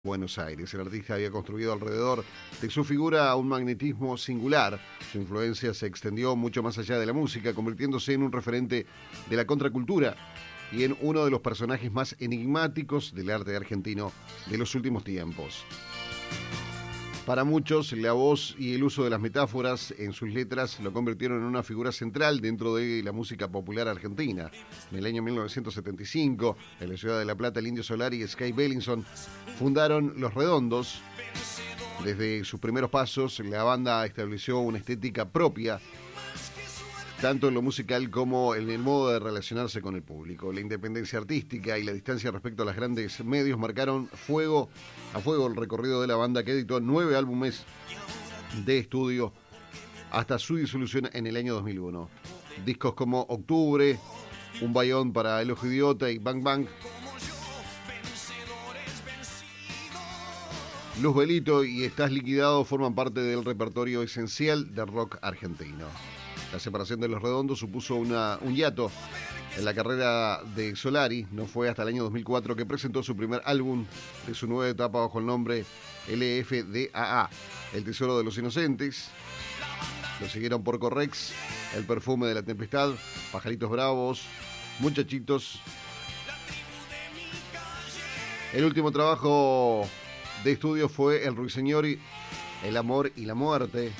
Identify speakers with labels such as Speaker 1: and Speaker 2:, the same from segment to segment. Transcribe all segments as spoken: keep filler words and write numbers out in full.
Speaker 1: Buenos Aires. El artista había construido alrededor de su figura un magnetismo singular. Su influencia se extendió mucho más allá de la música, convirtiéndose en un referente de la contracultura y en uno de los personajes más enigmáticos del arte argentino de los últimos tiempos. Para muchos, la voz y el uso de las metáforas en sus letras lo convirtieron en una figura central dentro de la música popular argentina. En el año mil novecientos setenta y cinco, en la ciudad de La Plata, el Indio Solari y Sky Bellinson fundaron Los Redondos. Desde sus primeros pasos, la banda estableció una estética propia, tanto en lo musical como en el modo de relacionarse con el público. La independencia artística y la distancia respecto a los grandes medios marcaron fuego a fuego el recorrido de la banda, que editó nueve álbumes de estudio hasta su disolución en el año dos mil uno. Discos como Octubre, Un Bayón para El Ojo Idiota y Bang Bang, Luz Velito y Estás Liquidado forman parte del repertorio esencial del rock argentino. La separación de Los Redondos supuso una, un hiato en la carrera de Solari. No fue hasta el año dos mil cuatro que presentó su primer álbum de su nueva etapa bajo el nombre L F D A A, El Tesoro de los Inocentes. Lo siguieron Porco Rex, El Perfume de la Tempestad, Pajaritos Bravos, Muchachitos. El último trabajo de estudio fue El Ruiseñor, El Amor y la Muerte,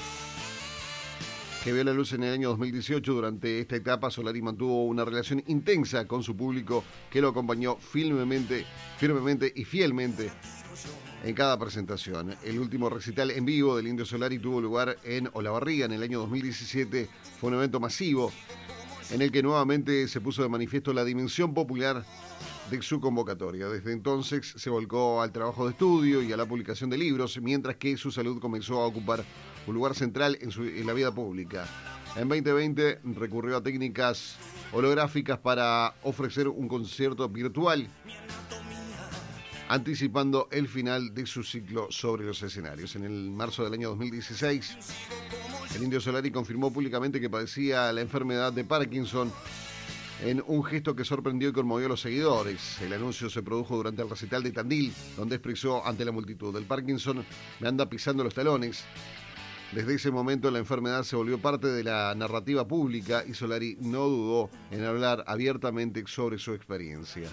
Speaker 1: que vio la luz en el año dos mil dieciocho. Durante esta etapa, Solari mantuvo una relación intensa con su público, que lo acompañó firmemente, firmemente y fielmente en cada presentación. El último recital en vivo del Indio Solari tuvo lugar en Olavarría en el año dos mil diecisiete. Fue un evento masivo en el que nuevamente se puso de manifiesto la dimensión popular de su convocatoria. Desde entonces se volcó al trabajo de estudio y a la publicación de libros, mientras que su salud comenzó a ocupar un lugar central en, su, en la vida pública. En veinte veinte recurrió a técnicas holográficas para ofrecer un concierto virtual, anticipando el final de su ciclo sobre los escenarios. En el marzo del año dos mil dieciséis, el Indio Solari confirmó públicamente que padecía la enfermedad de Parkinson, en un gesto que sorprendió y conmovió a los seguidores. El anuncio se produjo durante el recital de Tandil, donde expresó ante la multitud: el Parkinson me anda pisando los talones. Desde ese momento la enfermedad se volvió parte de la narrativa pública y Solari no dudó en hablar abiertamente sobre su experiencia.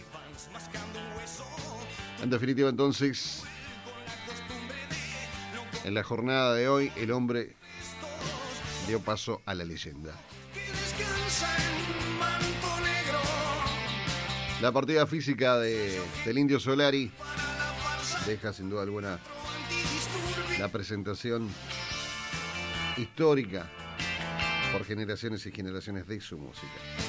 Speaker 1: En definitiva, entonces, en la jornada de hoy, el hombre dio paso a la leyenda. La partida física de, del Indio Solari deja sin duda alguna la presentación histórica por generaciones y generaciones de su música.